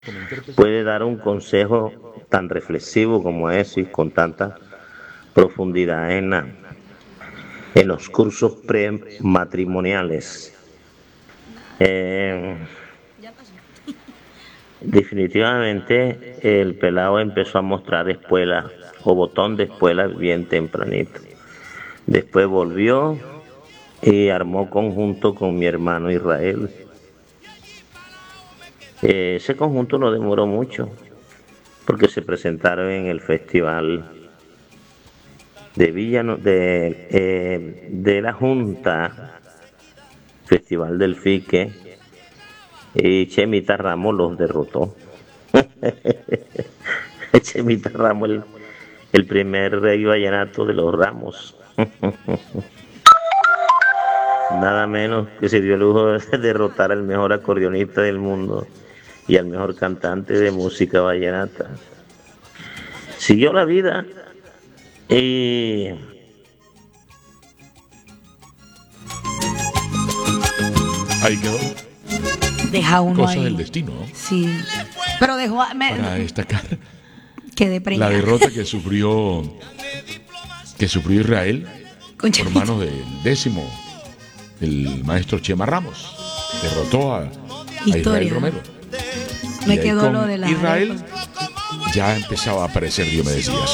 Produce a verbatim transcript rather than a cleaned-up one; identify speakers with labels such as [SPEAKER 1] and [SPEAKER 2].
[SPEAKER 1] puede dar un consejo tan reflexivo como ese y con tanta profundidad en, la, en los cursos prematrimoniales. Eh, definitivamente el pelado empezó a mostrar espuela o botón de espuela bien tempranito. Después volvió y armó conjunto con mi hermano Israel. Eh, ese conjunto no demoró mucho porque se presentaron en el festival de Villa de, eh, de la Junta, Festival del Fique, y Chemita Ramos los derrotó. Chemita Ramos, el, el primer rey vallenato de los Ramos. Nada menos que se dio el lujo de derrotar al mejor acordeonista del mundo y al mejor cantante de música vallenata. Siguió la vida y
[SPEAKER 2] ahí quedó.
[SPEAKER 3] Deja uno
[SPEAKER 2] Cosas
[SPEAKER 3] ahí.
[SPEAKER 2] del destino, ¿no?
[SPEAKER 3] Sí. Pero dejó me,
[SPEAKER 2] Para destacar
[SPEAKER 3] quedé preñada.
[SPEAKER 2] la derrota que sufrió que sufrió Israel
[SPEAKER 3] Con
[SPEAKER 2] por manos del décimo, el maestro Chema Ramos. Derrotó a, a Israel Romero.
[SPEAKER 3] Me
[SPEAKER 2] Y ahí
[SPEAKER 3] quedó
[SPEAKER 2] con
[SPEAKER 3] lo de la
[SPEAKER 2] Israel ya empezaba a aparecer Diomedes Díaz.